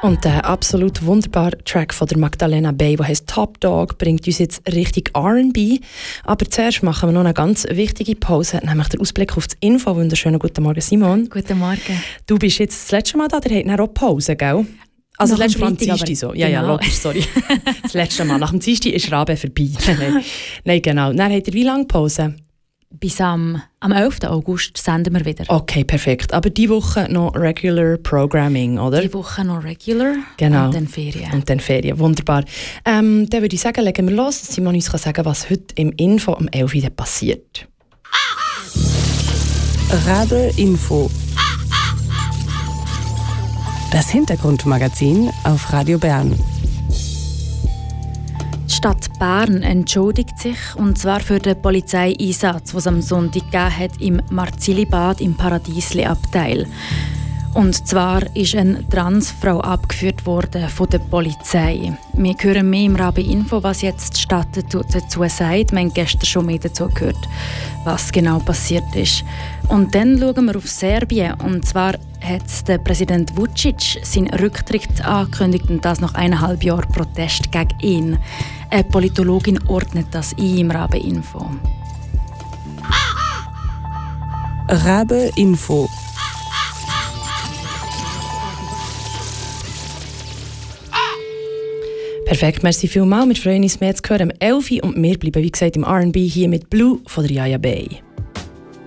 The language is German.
Und der absolut wunderbare Track von der Magdalena Bay, der heisst Top Dog, bringt uns jetzt richtig R&B. Aber zuerst machen wir noch eine ganz wichtige Pause, nämlich den Ausblick auf das Info. Wunderschönen guten Morgen, Simon. Guten Morgen. Du bist jetzt das letzte Mal da, der hat dann auch Pause, gell? Also das letzte Mal am Dienstag so. Ja, genau. Ja, logisch, sorry. Das letzte Mal. Nach dem Dienstag ist Rabe vorbei. Nein, genau. Dann habt ihr wie lange Pause? Bis am 11. August senden wir wieder. Okay, perfekt. Aber diese Woche noch Regular Programming, oder? Die Woche noch Regular genau. Und dann Ferien. Und dann Ferien, wunderbar. Dann würde ich sagen, legen wir los, dass Simon uns sagen kann, was heute im Info am 11. Uhr passiert. Rabe Info. Das Hintergrundmagazin auf Radio Bern. Die Stadt Bern entschuldigt sich, und zwar für den Polizeieinsatz, den es am Sonntag gegeben hat im Marzili-Bad im Paradiesli-Abteil. Und zwar ist eine Transfrau abgeführt worden von der Polizei. Wir hören mehr im Rabe Info, was jetzt die Stadt dazu sagt. Wir haben gestern schon mehr dazu gehört, was genau passiert ist. Und dann schauen wir auf Serbien. Und zwar hat der Präsident Vučić seinen Rücktritt angekündigt, und das nach 1,5 Jahren Protest gegen ihn. Eine Politologin ordnet das ein im Rabe Info. Rabe Info. Perfekt, merci vielmals. Wir freuen uns mehr zu hören am 11. Und wir bleiben, wie gesagt, im R&B hier mit Blue von der Yaya Bay.